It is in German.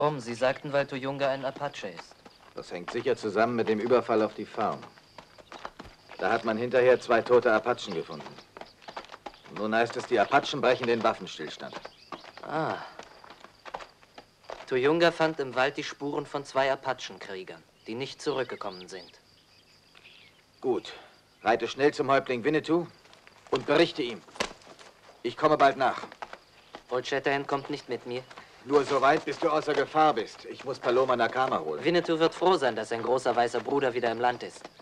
Sie sagten, weil Tuyunga ein Apache ist. Das hängt sicher zusammen mit dem Überfall auf die Farm. Da hat man hinterher 2 tote Apachen gefunden. Und nun heißt es, die Apachen brechen den Waffenstillstand. Ah. Tuyunga fand im Wald die Spuren von 2 Apachenkriegern, die nicht zurückgekommen sind. Gut. Reite schnell zum Häuptling Winnetou und berichte ihm. Ich komme bald nach. Old Shatterhand kommt nicht mit mir. Nur so weit, bis du außer Gefahr bist. Ich muss Paloma Nakama holen. Winnetou wird froh sein, dass sein großer weißer Bruder wieder im Land ist.